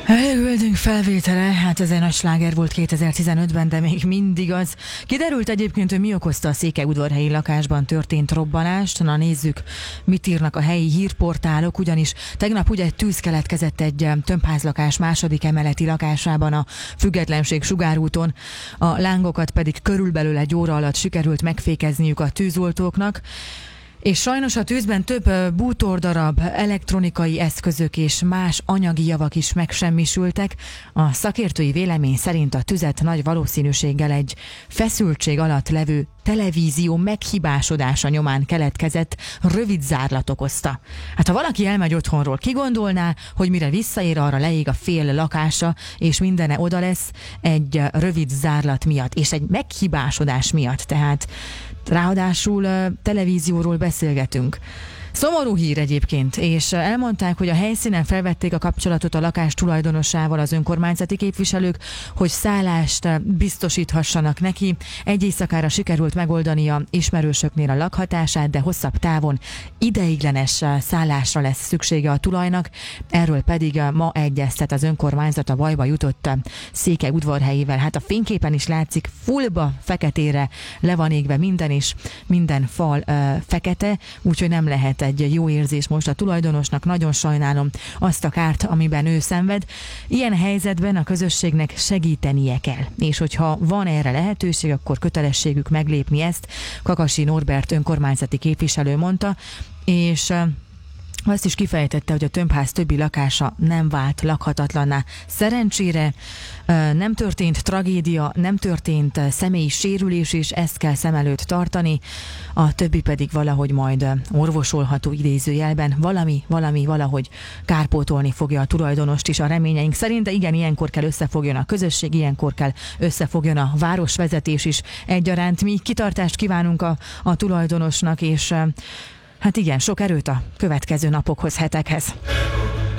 Eljöldünk felvétele, hát ez egy nagy sláger volt 2015-ben, de még mindig az. Kiderült egyébként, hogy mi okozta a székelyudvarhelyi lakásban történt robbanást. Na nézzük, mit írnak a helyi hírportálok, ugyanis tegnap ugye egy tűz keletkezett egy tömbházlakás második emeleti lakásában a Függetlenség sugárúton. A lángokat pedig körülbelül egy óra alatt sikerült megfékezniük a tűzoltóknak. És sajnos a tűzben több bútordarab, elektronikai eszközök és más anyagi javak is megsemmisültek. A szakértői vélemény szerint a tüzet nagy valószínűséggel egy feszültség alatt levő televízió meghibásodása nyomán keletkezett rövid zárlat okozta. Hát ha valaki elmegy otthonról, ki gondolná, hogy mire visszaér, arra leég a fél lakása, és mindene oda lesz egy rövid zárlat miatt, és egy meghibásodás miatt. Tehát ráadásul televízióról beszélgetünk. Szomorú hír egyébként, és elmondták, hogy a helyszínen felvették a kapcsolatot a lakás tulajdonosával az önkormányzati képviselők, hogy szállást biztosíthassanak neki. Egy éjszakára sikerült megoldania ismerősöknél a lakhatását, de hosszabb távon ideiglenes szállásra lesz szüksége a tulajnak. Erről pedig ma egyeztet az önkormányzat, a bajba jutott Székelyudvarhelyivel. Hát a fényképen is látszik, fullba feketére le van égve minden, és minden fal fekete, úgyhogy nem lehet egy jó érzés most a tulajdonosnak. Nagyon sajnálom azt a kárt, amiben ő szenved. Ilyen helyzetben a közösségnek segítenie kell, és hogyha van erre lehetőség, akkor kötelességük meglépni ezt. Kakasi Norbert önkormányzati képviselő mondta, és azt is kifejtette, hogy a tömbház többi lakása nem vált lakhatatlanná. Szerencsére nem történt tragédia, nem történt személyi sérülés, és ezt kell szem előtt tartani. A többi pedig valahogy majd orvosolható idézőjelben, valahogy kárpótolni fogja a tulajdonost is a reményeink szerint, de igen, ilyenkor kell összefogjon a közösség, ilyenkor kell összefogjon a városvezetés is egyaránt. Mi kitartást kívánunk a tulajdonosnak, és hát igen, sok erőt a következő napokhoz, hetekhez.